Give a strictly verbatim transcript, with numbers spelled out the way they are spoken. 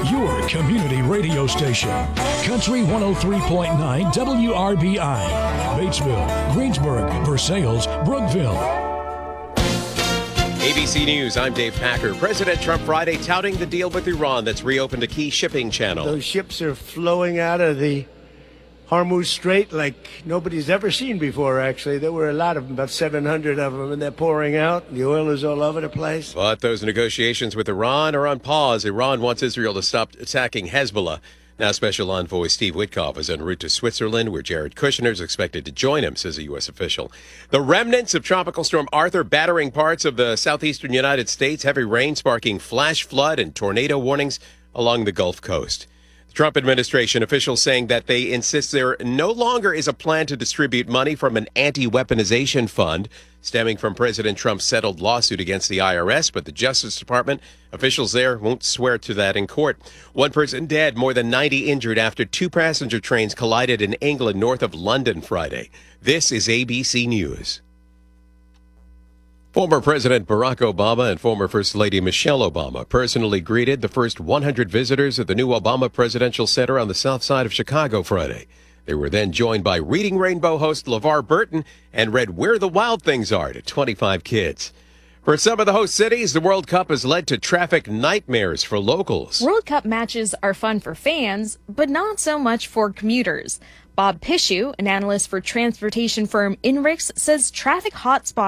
your community radio station. Country one oh three point nine W R B I. Batesville, Greensburg, Versailles, Brookville. A B C News, I'm Dave Packer. President Trump Friday touting the deal with Iran that's reopened a key shipping channel. Those ships are flowing out of the Hormuz Strait like nobody's ever seen before, actually. There were a lot of them, about seven hundred of them, and they're pouring out. The oil is all over the place. But those negotiations with Iran are on pause. Iran wants Israel to stop attacking Hezbollah. Now, Special Envoy Steve Witkoff is en route to Switzerland, where Jared Kushner is expected to join him, says a U S official. The remnants of Tropical Storm Arthur battering parts of the southeastern United States. Heavy rain sparking flash flood and tornado warnings along the Gulf Coast. The Trump administration officials saying that they insist there no longer is a plan to distribute money from an anti-weaponization fund stemming from President Trump's settled lawsuit against the I R S, but the Justice Department officials there won't swear to that in court. One person dead, more than ninety injured after two passenger trains collided in England north of London Friday. This is A B C News. Former President Barack Obama and former First Lady Michelle Obama personally greeted the first one hundred visitors at the new Obama Presidential Center on the south side of Chicago Friday. They were then joined by Reading Rainbow host LeVar Burton and read Where the Wild Things Are to twenty-five kids. For some of the host cities, the World Cup has led to traffic nightmares for locals. World Cup matches are fun for fans, but not so much for commuters. Bob Pishu, an analyst for transportation firm Inrix, says traffic hotspots